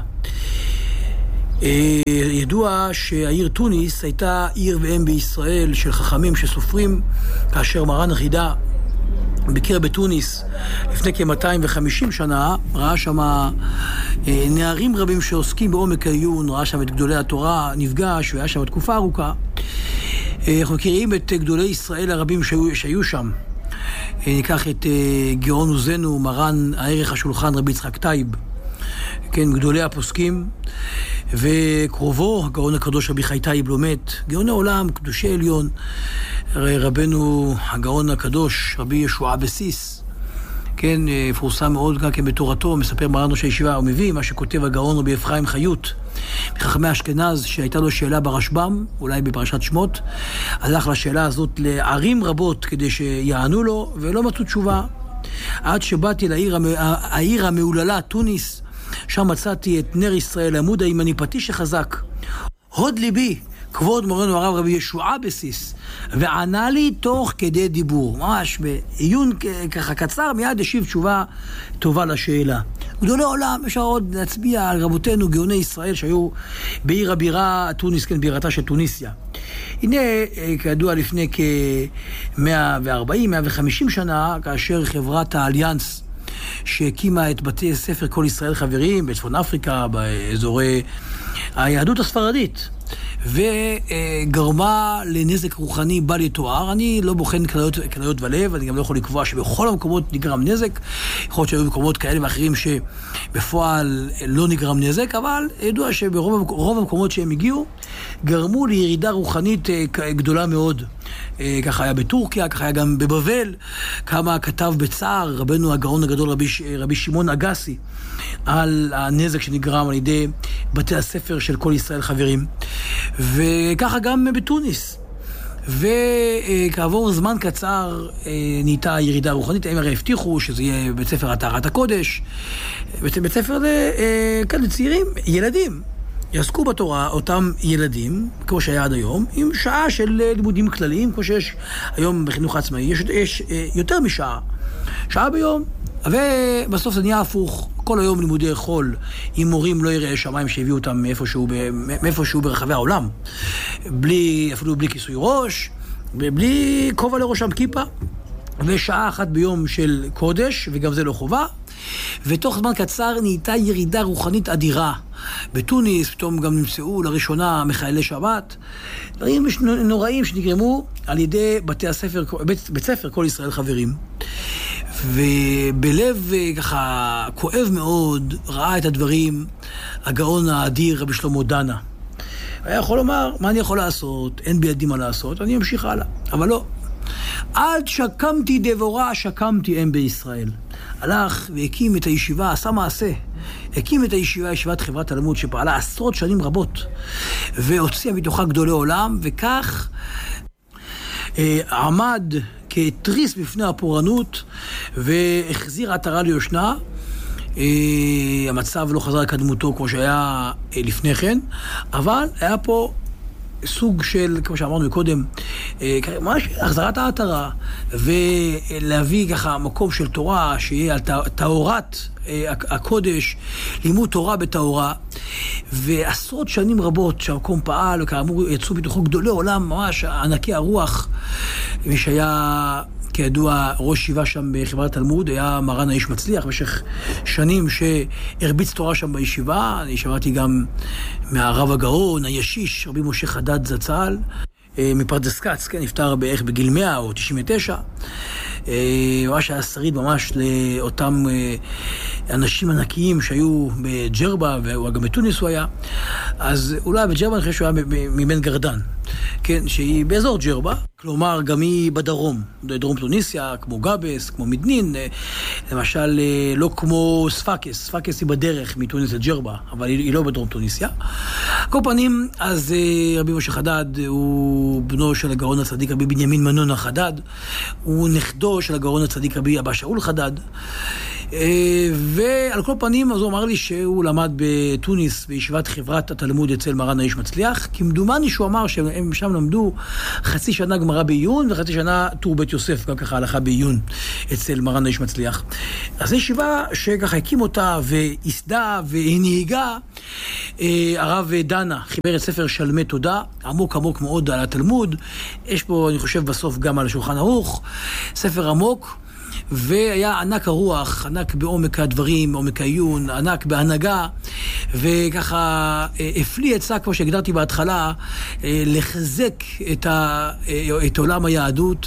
ידוע שהעיר טוניס הייתה עיר ואם בישראל של חכמים שסופרים, כאשר מרן החידה ביקר בתוניס לפני כ-מאתיים וחמישים שנה, ראה שם נערים רבים שעוסקים בעומק העיון, ראה שם את גדולי התורה, נפגש והיה שם תקופה ארוכה. אנחנו מכירים את גדולי ישראל הרבים שהיו, שהיו שם. ניקח את גאון עוזנו, מרן הערך השולחן רבי יצחק טייב, כן, גדולי הפוסקים, וקרובו הגאון הקדוש רבי חי טייב לומד, גאון העולם, קדושי עליון, רבנו הגאון הקדוש רבי ישוע בסיס, כן, פורסם מאוד גם כן בתורתו, מספר מרן ראש הישיבה, הוא מביא מה שכותב הגאון רבי אפרים חיות מחכמי אשכנז, שהייתה לו שאלה ברשב"ם, אולי בפרשת שמות, הלך לשאלה הזאת לערים רבות כדי שיענו לו, ולא מצאו תשובה. עד שבאתי לעיר העיר המעוללה, טוניס, שם מצאתי את נר ישראל, עמוד הימני פטיש שחזק. הוד ליבי, כבוד מורנו הרב רבי ישועה בסיס, וענה לי תוך כדי דיבור, ממש בעיון ככה קצר, מיד השיב תשובה טובה לשאלה. גדולי עולם, אפשר עוד להצביע על רבותינו גאוני ישראל שהיו בעיר הבירה טוניס, כן, בירתה של טוניסיה. הנה, כידוע לפני כ-מאה וארבעים מאה וחמישים שנה, כאשר חברת האליאנס שהקימה את בתי ספר כל ישראל חברים בצפון אפריקה, באזורי היהדות הספרדית, וגרמה לנזק רוחני בל יתואר. אני לא בוחן כליות, כליות ולב, אני גם לא יכול לקבוע שבכל המקומות נגרם נזק, יכול להיות שהיו מקומות כאלה ואחרים שבפועל לא נגרם נזק, אבל ידוע שברוב המקומות שהם הגיעו, גרמו לירידה רוחנית גדולה מאוד. ככה היה בטורקיה, ככה היה גם בבבל, כמה כתב בצער רבנו הגאון הגדול רבי, רבי שמעון אגסי על הנזק שנגרם על ידי בתי הספר של כל ישראל חברים, וככה גם בתוניס. וכעבור זמן קצר נהייתה ירידה רוחנית. הם הרי הבטיחו שזה יהיה בית ספר טהרת הקודש, בית ספר כאלה צעירים, ילדים יעסקו בתורה, אותם ילדים, כמו שהיה עד היום, עם שעה של לימודים כלליים, כמו שיש היום בחינוך העצמאי, יש, יש יותר משעה, שעה ביום, ובסוף זה נהיה הפוך, כל היום לימודי חול, אם מורים לא יראה שמיים שהביאו אותם מאיפשהו, מאיפשהו ברחבי העולם, בלי, אפילו בלי כיסוי ראש, ובלי כובע לראשם כיפה, ושעה אחת ביום של קודש, וגם זה לא חובה, ותוך זמן קצר נהייתה ירידה רוחנית אדירה. בתוניס פתאום גם נמצאו לראשונה מחיילי שבת, דברים נוראים שנגרמו על ידי בתי הספר, בית, בית ספר כל ישראל חברים. ובלב ככה כואב מאוד ראה את הדברים הגאון האדיר רבי שלמה דנה. היה יכול לומר, מה אני יכול לעשות? אין בידי מה לעשות, אני אמשיך הלאה. אבל לא. עד שקמתי דבורה, שקמתי אם בישראל. הלך והקים את הישיבה, עשה מעשה. הקים את הישיבה, ישיבת חברת תלמוד, שפעלה עשרות שנים רבות, והוציאה מתוכה גדולי עולם, וכך אה, עמד כתריס בפני הפורענות, והחזיר עטרה ליושנה. אה, המצב לא חזר לקדמותו כמו שהיה אה, לפני כן, אבל היה פה סוג של, כמו שאמרנו קודם, ממש החזרת העטרה, ולהביא ככה מקום של תורה, שיהיה על טהרת הקודש, לימוד תורה בתורה, ועשרות שנים רבות שהמקום פעל, וכאמור יצאו בתוכו גדולי עולם, ממש ענקי הרוח. מי שהיה כידוע ראש שיבה שם בחברת תלמוד, היה מרן האיש מצליח, במשך שנים שהרביץ תורה שם בישיבה. אני שמעתי גם מהרב הגאון, הישיש, רבי משה חדד זצ"ל, מפרדס כץ, כן, נפטר בערך בגיל מאה או תשעים ותשע. ממש היה שריד ממש לאותם אנשים ענקיים שהיו בג'רבה, וגם בתוניס הוא היה. אז אולי בג'רבה אני חושב שהוא היה מבן גרדן, כן, שהיא באזור ג'רבה, כלומר גם היא בדרום, דרום טוניסיה, כמו גבס, כמו מדנין, למשל לא כמו ספקס, ספקס היא בדרך מתוניס לג'רבה, אבל היא לא בדרום טוניסיה. כל פנים, אז רבי משה חדד הוא בנו של הגאון הצדיק רבי בנימין מנון החדד, הוא נכדו של הגאון הצדיק רבי אבא שאול חדד, ועל כל פנים, אז הוא אמר לי שהוא למד בתוניס, בישיבת חברת התלמוד אצל מרן האיש מצליח, כמדומני שהוא אמר שהם שם למדו חצי שנה גמרא בעיון, וחצי שנה טור בית יוסף, גם ככה הלכה בעיון אצל מרן האיש מצליח. אז זו ישיבה שככה הקים אותה והסדה והנהיגה, הרב דנה חיבר את ספר שלמי תודה, עמוק עמוק מאוד על התלמוד, יש פה אני חושב בסוף גם על השולחן ערוך, ספר עמוק, והיה ענק הרוח, ענק בעומק הדברים, עומק העיון, ענק בהנהגה, וככה הפליא עצה, כמו שהגדרתי בהתחלה, לחזק את, ה, את עולם היהדות,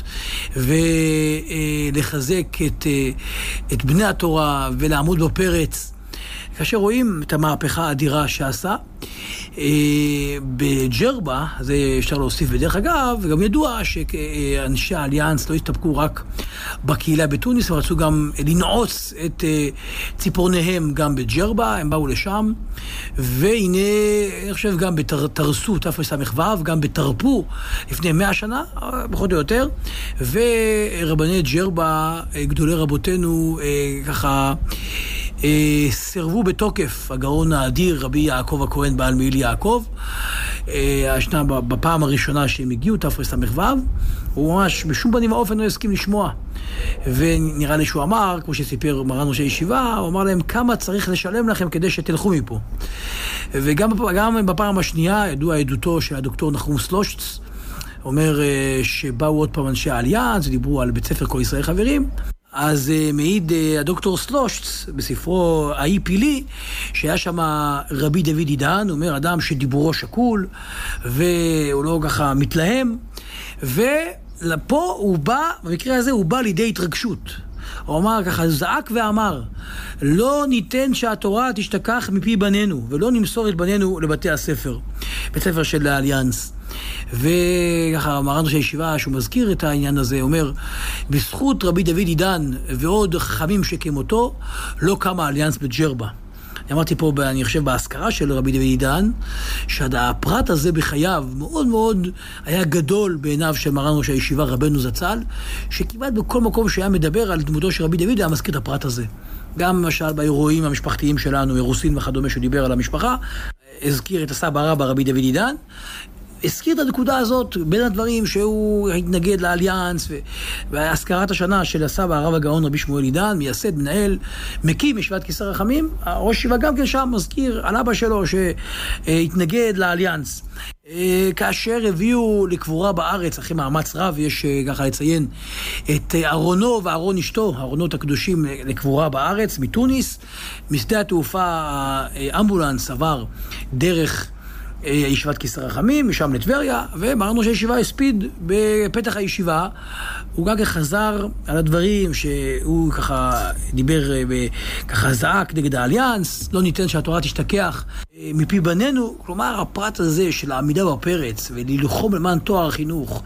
ולחזק את, את בני התורה, ולעמוד בפרץ. כאשר רואים את המהפכה האדירה שעשה, בג'רבה, זה אפשר להוסיף בדרך אגב, וגם ידוע שאנשי האליאנס לא הסתפקו רק בקהילה בתוניס, ורצו גם לנעוץ את ציפורניהם גם בג'רבה, הם באו לשם, והנה, אני חושב גם בתרסו, תרס"ו, גם בתרפו לפני מאה שנה, פחות או יותר, ורבני ג'רבה, גדולי רבותינו, ככה, סרבו בתוקף הגאון האדיר רבי יעקב הכהן בעל מעיל יעקב, השנה בפעם הראשונה שהם הגיעו תרס"ו, הוא ממש בשום פנים ואופן לא הסכים לשמוע, ונראה לי שהוא אמר, כמו שסיפר מרן ראש הישיבה, הוא אמר להם כמה צריך לשלם לכם כדי שתלכו מפה. וגם גם בפעם השנייה ידוע עדותו של הדוקטור נחום סלושץ, אומר שבאו עוד פעם אנשי האליאנס ודיברו על בית ספר כל ישראל חברים. אז מעיד הדוקטור סלושץ בספרו האי פילי, שהיה שם רבי דוד עידן, הוא אומר אדם שדיבורו שקול, והוא לא ככה מתלהם, ולפה הוא בא, במקרה הזה הוא בא לידי התרגשות. הוא אמר ככה, זעק ואמר, לא ניתן שהתורה תשתכח מפי בנינו, ולא נמסור את בנינו לבתי הספר, בית ספר של האליאנס. וככה מרן ראש הישיבה שהוא מזכיר את העניין הזה, אומר בזכות רבי דוד עידן ועוד חכמים שכמותו לא קמה אליאנס בג'רבה. אמרתי פה, אני חושב בהזכרה של רבי דוד עידן, שהפרט הזה בחייו מאוד מאוד היה גדול בעיניו של מרן ראש הישיבה רבנו זצ"ל, שכמעט בכל מקום שהיה מדבר על דמותו של רבי דוד היה מזכיר את הפרט הזה. גם למשל באירועים המשפחתיים שלנו, אירוסין וכדומה שדיבר על המשפחה, הזכיר את הסבא רבא רבי דוד עידן, הזכיר את הנקודה הזאת בין הדברים שהוא התנגד לאליאנס, והזכרת השנה של הסבא הרב הגאון רבי שמואל עידן, מייסד, מנהל, מקים ישיבת כיסא רחמים, ראש ישיבה גם כן שם מזכיר על אבא שלו שהתנגד לאליאנס. כאשר הביאו לקבורה בארץ, אחרי מאמץ רב, יש ככה לציין את ארונו וארון אשתו, ארונות הקדושים לקבורה בארץ, מתוניס, משדה התעופה אמבולנס עבר דרך ישיבת כיסא רחמים, משם לטבריה, ומרן ראש הישיבה הספיד בפתח הישיבה, הוא גם חזר על הדברים שהוא ככה דיבר, ככה זעק נגד האליאנס, לא ניתן שהתורה תשתכח מפי בנינו, כלומר הפרט הזה של העמידה בפרץ, וללחום למען תואר החינוך,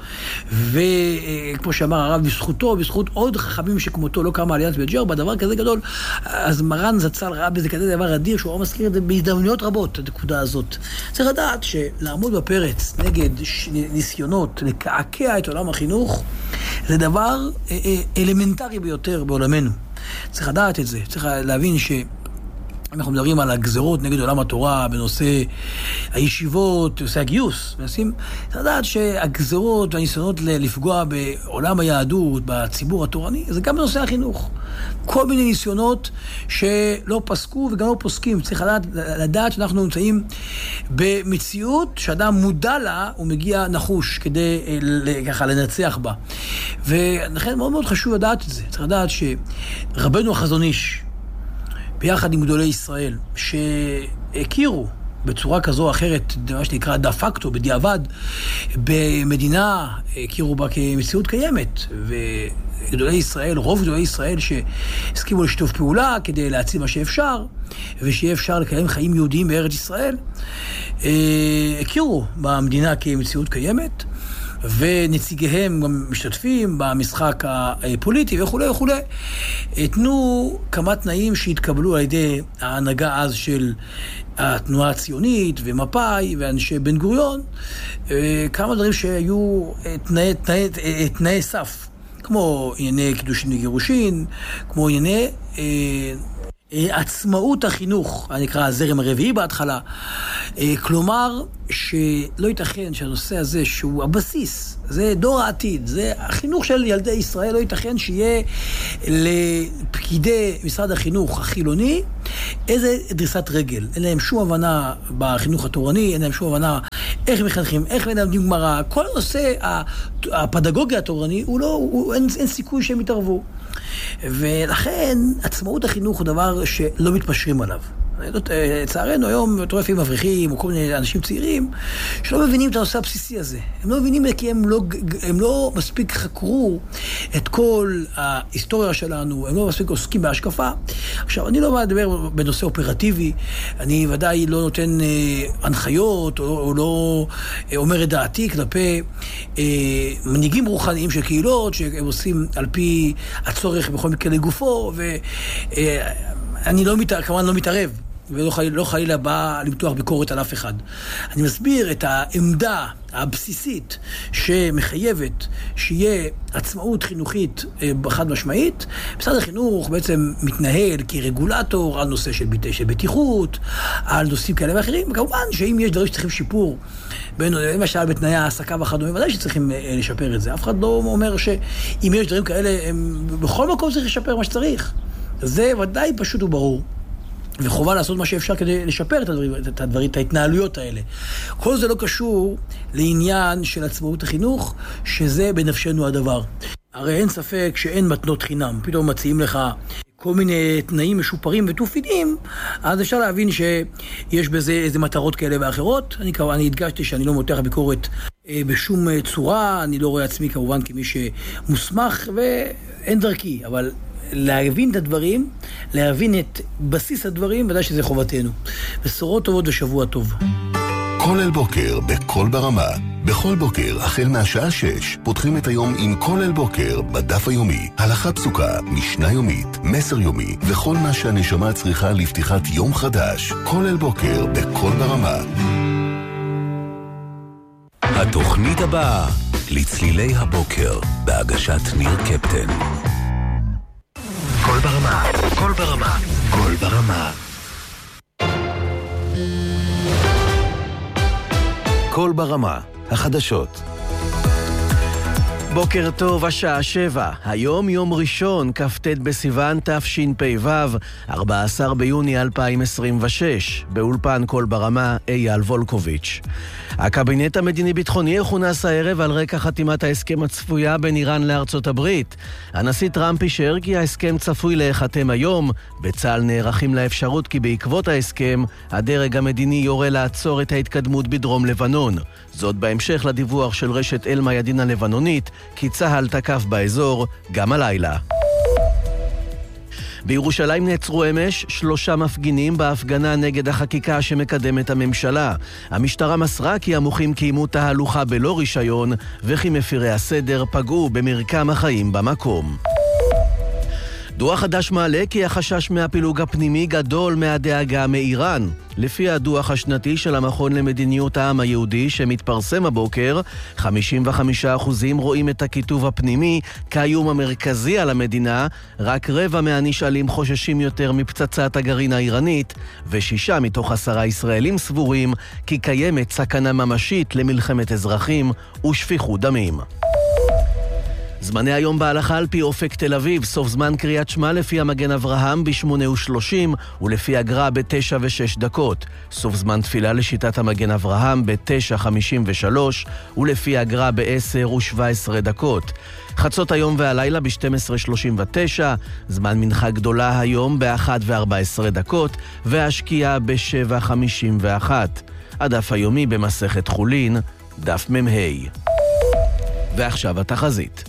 וכמו שאמר הרב, בזכותו, בזכות עוד חכמים שכמותו, לא קמה אליאנס בג'רבה, דבר כזה גדול, אז מרן זצ"ל ראה בזה כזה דבר אדיר, שהוא מזכיר את זה בהזדמנויות רבות, את הנקודה הזאת. צריך לדעת שלעמוד בפרץ נגד ניסיונות לקעקע את עולם החינוך, זה דבר אלמנטרי ביותר בעולמנו. צריך לדעת את זה, צריך להבין ש... אנחנו מדברים על הגזרות נגד עולם התורה בנושא הישיבות, בנושא הגיוס. מנסים לדעת שהגזרות והניסיונות לפגוע בעולם היהדות, בציבור התורני, זה גם בנושא החינוך. כל מיני ניסיונות שלא פסקו וגם לא פוסקים. צריך לדעת, לדעת שאנחנו נמצאים במציאות שאדם מודע לה, הוא מגיע נחוש כדי ככה לנצח בה. ולכן מאוד מאוד חשוב לדעת את זה. צריך לדעת שרבנו החזון איש, ביחד עם גדולי ישראל, שהכירו בצורה כזו או אחרת, מה שנקרא דה פקטו, בדיעבד, במדינה, הכירו בה כמציאות קיימת, וגדולי ישראל, רוב גדולי ישראל שהסכימו לשיתוף פעולה כדי להציל מה שאפשר, ושיהיה אפשר לקיים חיים יהודיים בארץ ישראל, הכירו במדינה כמציאות קיימת, ונציגיהם גם משתתפים במשחק הפוליטי וכו' וכו'. תנו כמה תנאים שהתקבלו על ידי ההנהגה אז של התנועה הציונית ומפאי ואנשי בן גוריון, כמה דברים שהיו תנאי, תנאי, תנאי סף כמו ענייני קידושין וגירושין, כמו ענייני אה, אה, עצמאות החינוך, הנקרא הזרם הרביעי בהתחלה. אה, כלומר, שלא ייתכן שהנושא הזה, שהוא הבסיס, זה דור העתיד, זה החינוך של ילדי ישראל, לא ייתכן שיהיה לפקידי משרד החינוך החילוני איזה דריסת רגל. אין להם שום הבנה בחינוך התורני, אין להם שום הבנה איך מחנכים, איך מלמדים גמרא. כל הנושא הפדגוגיה התורני, הוא לא, הוא, אין, אין סיכוי שהם יתערבו. ולכן עצמאות החינוך הוא דבר שלא מתפשרים עליו. לצערנו היום מטורפים מבריחים או כל מיני אנשים צעירים שלא מבינים את הנושא הבסיסי הזה. הם לא מבינים כי הם לא, הם לא מספיק חקרו את כל ההיסטוריה שלנו, הם לא מספיק עוסקים בהשקפה. עכשיו, אני לא מדבר בנושא אופרטיבי, אני ודאי לא נותן אה, הנחיות או, או לא אה, אומר את דעתי כלפי אה, מנהיגים רוחניים של קהילות שהם עושים על פי הצורך בכל מקרה לגופו, ואני אה, לא מת, כמובן לא מתערב ולא חלילה, לא חלילה בא למתוח ביקורת על אף אחד. אני מסביר את העמדה הבסיסית שמחייבת שיהיה עצמאות חינוכית חד משמעית. משרד החינוך בעצם מתנהל כרגולטור על נושא של, ביט... של בטיחות, על נושאים כאלה ואחרים. כמובן שאם יש דברים שצריכים שיפור, בין, למשל בתנאי העסקה וכדומה, ודאי שצריכים לשפר את זה. אף אחד לא אומר שאם יש דברים כאלה, הם... בכל מקום צריך לשפר מה שצריך. זה ודאי פשוט וברור. וחובה לעשות מה שאפשר כדי לשפר את הדברים, את הדברים, את ההתנהלויות האלה. כל זה לא קשור לעניין של עצמאות החינוך, שזה בנפשנו הדבר. הרי אין ספק שאין מתנות חינם. פתאום מציעים לך כל מיני תנאים משופרים ותופינים, אז אפשר להבין שיש בזה איזה מטרות כאלה ואחרות. אני, אני הדגשתי שאני לא מותח ביקורת בשום צורה, אני לא רואה עצמי כמובן כמי שמוסמך, ואין דרכי, אבל להבין את הדברים, להבין את בסיס הדברים, ודאי שזה חובתנו. בשורות טובות ושבוע טוב. כל אל בוקר בכל ברמה. בכל בוקר, החל מהשעה שש, פותחים את היום עם כל אל בוקר בדף היומי. הלכה פסוקה, משנה יומית, מסר יומי, וכל מה שהנשמה צריכה לפתיחת יום חדש. כל אל בוקר בכל ברמה. התוכנית הבאה, לצלילי הבוקר, בהגשת ניר קפטן. כל ברמה, כל ברמה, כל ברמה. כל ברמה, החדשות. בוקר טוב, השעה שבע. היום יום ראשון, כ"ט בסיוון תשפ"ו, ארבעה עשר ביוני אלפיים עשרים ושש. באולפן כל ברמה, אייל וולקוביץ'. הקבינט המדיני-ביטחוני יכונס הערב על רקע חתימת ההסכם הצפויה בין איראן לארצות הברית. הנשיא טראמפ אישר כי ההסכם צפוי להיחתם היום. בצה"ל נערכים לאפשרות כי בעקבות ההסכם, הדרג המדיני יורה לעצור את ההתקדמות בדרום לבנון. זאת בהמשך לדיווח של רשת אל-מיאדין הלבנונית, כי צה"ל תקף באזור גם הלילה. בירושלים נעצרו אמש שלושה מפגינים בהפגנה נגד החקיקה שמקדמת הממשלה. המשטרה מסרה כי המוחים קיימו תהלוכה בלא רישיון, וכי מפירי הסדר פגעו במרקם החיים במקום. דוח חדש מעלה כי החשש מהפילוג הפנימי גדול מהדאגה מאיראן. לפי הדוח השנתי של המכון למדיניות העם היהודי שמתפרסם הבוקר, חמישים וחמישה אחוז רואים את הכיתוב הפנימי כאיום המרכזי על המדינה, רק רבע מהנשאלים חוששים יותר מפצצת הגרעין האיראנית, ושישה מתוך עשרה ישראלים סבורים כי קיימת סכנה ממשית למלחמת אזרחים ושפיכות דמים. זמני היום בהלכה על פי אופק תל אביב, סוף זמן קריאת שמע לפי המגן אברהם ב-שמונה ושלושים ולפי הגר"א ב-תשע ושש דקות. סוף זמן תפילה לשיטת המגן אברהם ב-תשע חמישים ושלוש ולפי הגר"א ב-עשר ושבע עשרה דקות. חצות היום והלילה ב-שתים עשרה שלושים ותשע, זמן מנחה גדולה היום ב-אחת וארבע עשרה דקות והשקיעה ב-שבע חמישים ואחת. הדף היומי במסכת חולין, דף ממהי. ועכשיו התחזית.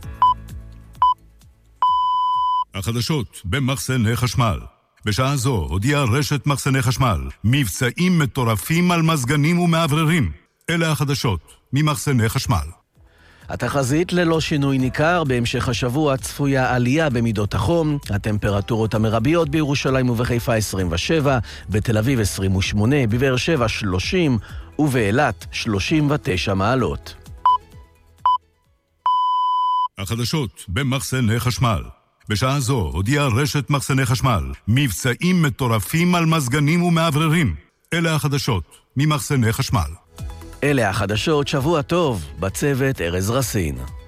החדשות במחסני חשמל. בשעה זו הודיעה רשת מחסני חשמל מבצעים מטורפים על מזגנים ומעבררים. אלה החדשות ממחסני חשמל. התחזית ללא שינוי ניכר, בהמשך השבוע צפויה עלייה במידות החום, הטמפרטורות המרביות בירושלים ובחיפה עשרים ושבע, בתל אביב עשרים ושמונה, בבאר שבע שלושים ובאילת שלושים ותשע מעלות. החדשות במחסני חשמל. בשעה זו הודיעה רשת מחסני חשמל, מבצעים מטורפים על מזגנים ומעבררים. אלה החדשות ממחסני חשמל. אלה החדשות, שבוע טוב, בצוות ארז רסין.